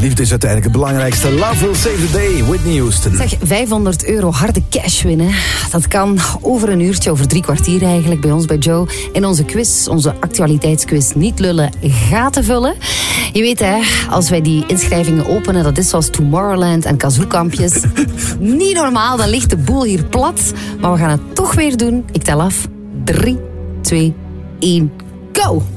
liefde is uiteindelijk het belangrijkste. Love will save the day, Whitney Houston. Zeg, €500 harde cash winnen. Dat kan over een uurtje, over 3 kwartier eigenlijk, bij ons bij Joe. In onze quiz, onze actualiteitsquiz Niet Lullen, Gaten Vullen. Je weet hè, als wij die inschrijvingen openen, dat is zoals Tomorrowland en Kazoo-kampjes. Niet normaal, dan ligt de boel hier plat. Maar we gaan het toch weer doen. Ik tel af. 3, 2, 1, go!